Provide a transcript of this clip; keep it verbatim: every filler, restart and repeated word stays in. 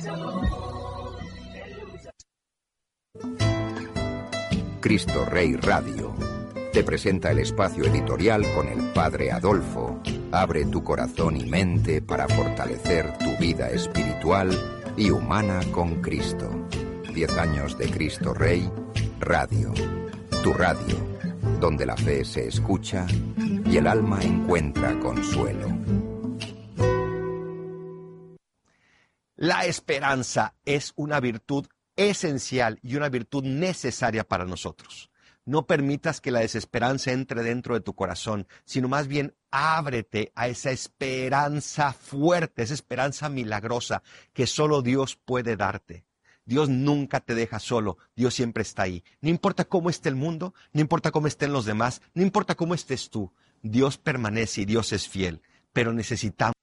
Cristo Rey Radio te presenta el espacio editorial con el Padre Adolfo. Abre tu corazón y mente para fortalecer tu vida espiritual y humana con Cristo. Diez años de Cristo Rey Radio. Tu radio, donde la fe se escucha y el alma encuentra consuelo. La esperanza es una virtud esencial y una virtud necesaria para nosotros. No permitas que la desesperanza entre dentro de tu corazón, sino más bien ábrete a esa esperanza fuerte, esa esperanza milagrosa que solo Dios puede darte. Dios nunca te deja solo, Dios siempre está ahí. No importa cómo esté el mundo, no importa cómo estén los demás, no importa cómo estés tú, Dios permanece y Dios es fiel, pero necesitamos